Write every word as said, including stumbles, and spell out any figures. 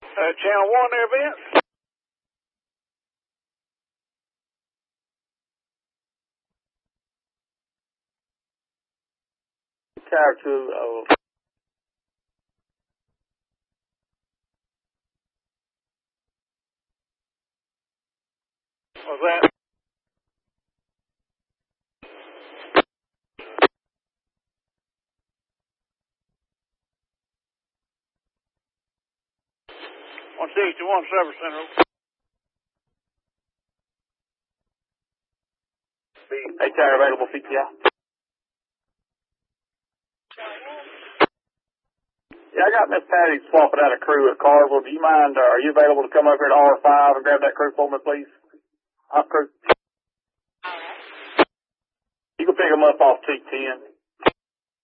Uh, Channel one there, Vince? Tower two, oh. What's that? one sixty-one Service Center. Hey, tower available, C T I. Yeah, I got Miss Patty swapping out a crew at Carville. Do you mind, uh, are you available to come over here to R five and grab that crew for me, please? Hop crew. You can pick them up off T ten.